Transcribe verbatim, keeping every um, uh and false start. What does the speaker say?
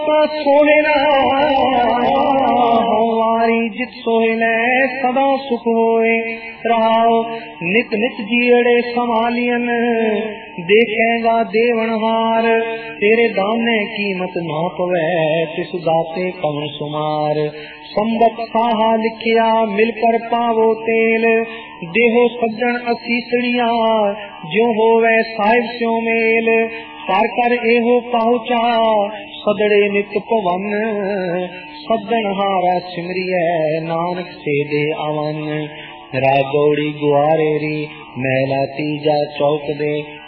सोहेला हमारी जित सोहेले सदा सुख होए राव। नित नित जीड़े संभालियन देखेगा देवनहार। तेरे दाने कीमत ना पवे तिस दाते कवन सुमार। संबत साहा लिखिया मिलकर पावो तेल। देहो सज्जन असीसड़िया जो होवे साहिब स्यो मेल। कर कर एहो पहुँचा सदड़े नित पवन। सदन हारा सिमरिए नानक से दे अवन। रागौड़ी गुआरे री महला तीजा चौक दे